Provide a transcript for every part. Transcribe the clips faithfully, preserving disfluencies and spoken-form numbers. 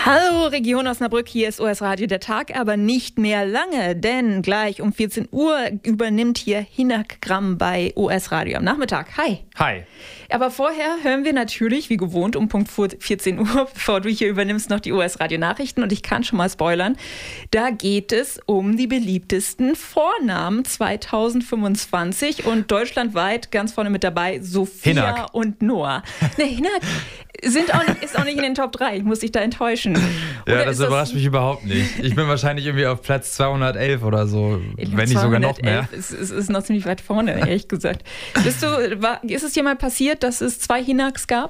Hallo Region Osnabrück, hier ist O S Radio der Tag, aber nicht mehr lange, denn gleich um vierzehn Uhr übernimmt hier Hinak Gram bei O S Radio am Nachmittag. Hi. Hi. Aber vorher hören wir natürlich, wie gewohnt, um Punkt vierzehn Uhr, bevor du hier übernimmst, noch die O S Radio Nachrichten. Und ich kann schon mal spoilern, da geht es um die beliebtesten Vornamen zweitausendfünfundzwanzig und deutschlandweit ganz vorne mit dabei Sophia Hinak. und Noah. Ne, Hinak sind auch nicht, ist auch nicht in den Top drei, ich muss dich da enttäuschen. Ja, Oder das ist überrascht mich überhaupt nicht. Ich bin wahrscheinlich irgendwie auf Platz zweihundertelf oder so, wenn nicht sogar noch mehr. Es ist, ist noch ziemlich weit vorne, ehrlich gesagt. Bist du, war, ist es dir mal passiert, dass es zwei Hinaks gab?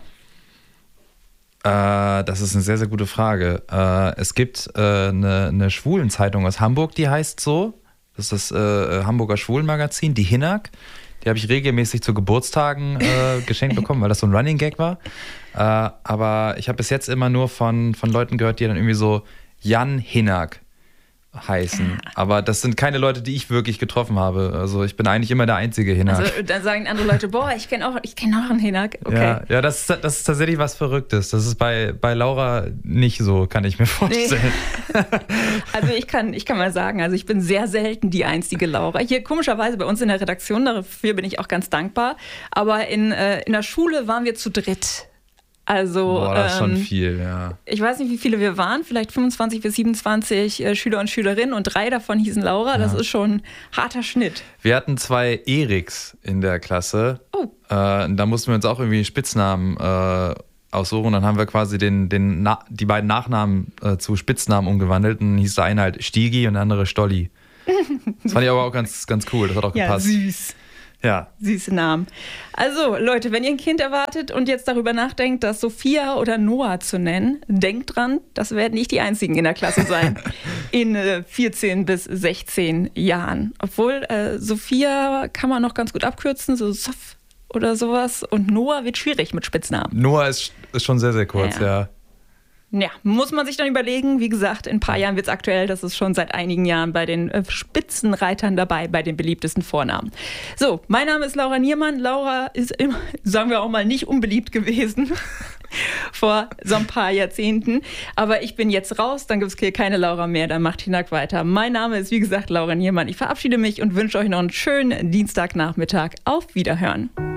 Äh, das ist eine sehr, sehr gute Frage. Äh, es gibt äh, eine, eine Schwulenzeitung aus Hamburg, die heißt so. Das ist das äh, Hamburger Schwulenmagazin, die Hinak. Die habe ich regelmäßig zu Geburtstagen äh, geschenkt bekommen, weil das so ein Running Gag war. Äh, aber ich habe bis jetzt immer nur von, von Leuten gehört, die dann irgendwie so Jan Hinak heißen. Aber das sind keine Leute, die ich wirklich getroffen habe. Also ich bin eigentlich immer der einzige Hinak. Also dann sagen andere Leute, boah, ich kenne auch, ich kenn auch einen Hinak. Okay. Ja, ja das, ist, das ist tatsächlich was Verrücktes. Das ist bei, bei Laura nicht so, kann ich mir vorstellen. Nee. Also ich kann, ich kann mal sagen, also ich bin sehr selten die einzige Laura. Hier komischerweise bei uns in der Redaktion, dafür bin ich auch ganz dankbar. Aber in, äh, in der Schule waren wir zu dritt. Also, Boah, das ist schon ähm, viel, ja. Ich weiß nicht, wie viele wir waren, vielleicht fünfundzwanzig bis siebenundzwanzig äh, Schüler und Schülerinnen und drei davon hießen Laura. Das Ja. ist schon ein harter Schnitt. Wir hatten zwei Eriks in der Klasse. Oh. Äh, da mussten wir uns auch irgendwie Spitznamen äh, aussuchen. Und dann haben wir quasi den, den Na- die beiden Nachnamen äh, zu Spitznamen umgewandelt. Und dann hieß der eine halt Stigi und der andere Stolli. Das fand ich aber auch ganz, ganz cool. Das hat auch Ja, gepasst. süß. Ja. Süße Namen. Also, Leute, wenn ihr ein Kind erwartet und jetzt darüber nachdenkt, das Sophia oder Noah zu nennen, denkt dran, das werden nicht die einzigen in der Klasse sein. in äh, vierzehn bis sechzehn Jahren. Obwohl, äh, Sophia kann man noch ganz gut abkürzen, so Sof oder sowas. Und Noah wird schwierig mit Spitznamen. Noah ist, ist schon sehr, sehr kurz, Ja. ja. Ja, muss man sich dann überlegen. Wie gesagt, in ein paar Jahren wird es aktuell. Das ist schon seit einigen Jahren bei den äh, Spitzenreitern dabei, bei den beliebtesten Vornamen. So, mein Name ist Laura Niermann. Laura ist immer, sagen wir auch mal, nicht unbeliebt gewesen vor so ein paar Jahrzehnten. Aber ich bin jetzt raus, dann gibt es hier keine Laura mehr, dann macht Hinak weiter. Mein Name ist, wie gesagt, Laura Niermann. Ich verabschiede mich und wünsche euch noch einen schönen Dienstagnachmittag. Auf Wiederhören.